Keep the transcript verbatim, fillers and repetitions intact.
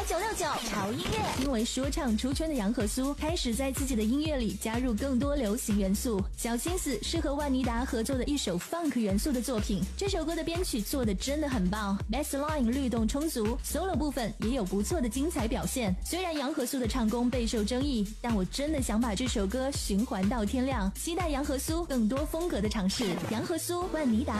九六九潮音乐。因为说唱出圈的杨和苏开始在自己的音乐里加入更多流行元素，小心思是和万妮达合作的一首 funk 元素的作品。这首歌的编曲做得真的很棒， bassline 律动充足， solo 部分也有不错的精彩表现。虽然杨和苏的唱功备受争议，但我真的想把这首歌循环到天亮，期待杨和苏更多风格的尝试。杨和苏，万妮达。